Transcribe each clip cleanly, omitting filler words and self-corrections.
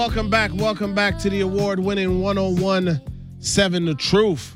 Welcome back to the award-winning 101.7 The Truth.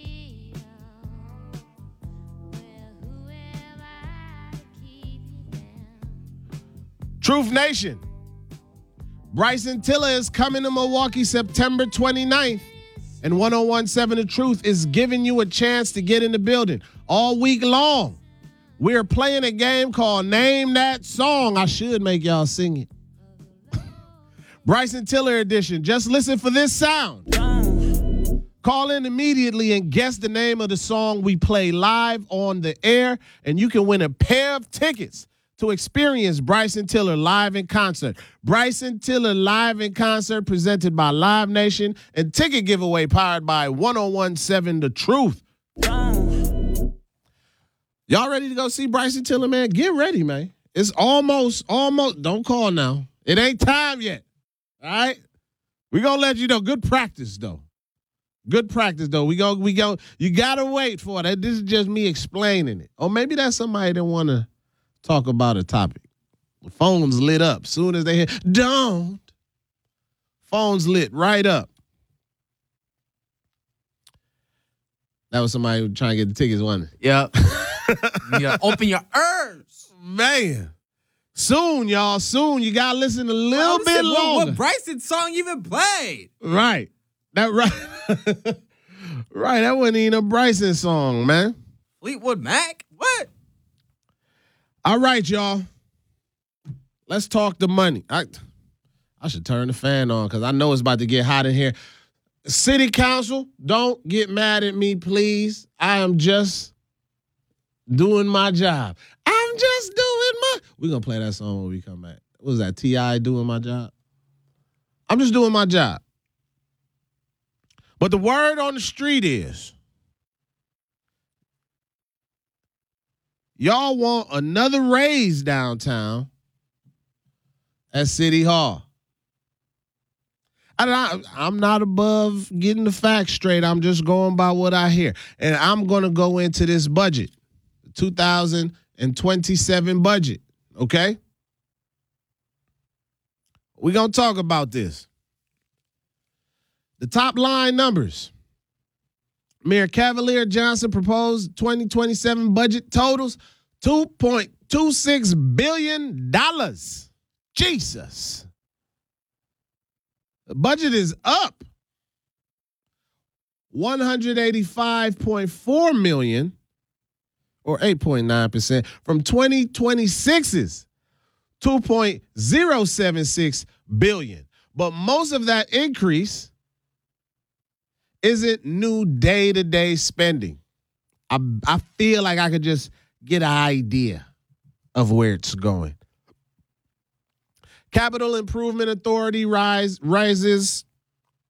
Truth Nation. Bryson Tiller is coming to Milwaukee September 29th, and 101.7 The Truth is giving you a chance to get in the building all week long. We're playing a game called Name That Song. I should make y'all sing it. Bryson Tiller edition. Just listen for this sound. Call in immediately and guess the name of the song we play live on the air, and you can win a pair of tickets to experience Bryson Tiller live in concert. Bryson Tiller live in concert presented by Live Nation and ticket giveaway powered by 101.7 The Truth. Y'all ready to go see Bryson Tiller, man? Get ready, man. It's almost. Don't call now. It ain't time yet. All right? We're going to let you know. Good practice, though. You got to wait for it. This is just me explaining it. Or maybe that's somebody that want to talk about a topic. The phone's lit up. Soon as they hear, don't. Phone's lit right up. That was somebody who was trying to get the tickets, wasn't it? Yep. You open your ears. Man. Soon, y'all. Soon. You got to listen a little bit longer. What Bryson song even played? Right. Right. Right. That wasn't even a Bryson song, man. Fleetwood Mac? What? All right, y'all. Let's talk the money. I should turn the fan on because I know it's about to get hot in here. City Council, don't get mad at me, please. I am just doing my job. We're going to play that song when we come back. What was that, T.I. doing my job? I'm just doing my job. But the word on the street is, y'all want another raise downtown at City Hall. I'm not above getting the facts straight. I'm just going by what I hear. And I'm going to go into this budget, 2027 budget, okay? We're going to talk about this. The top line numbers. Mayor Cavalier Johnson proposed 2027 budget totals $2.26 billion. Jesus. The budget is up $185.4 million or 8.9% from 2026's $2.076 billion. But most of that increase isn't new day-to-day spending. I feel like I could just get an idea of where it's going. Capital Improvement Authority rises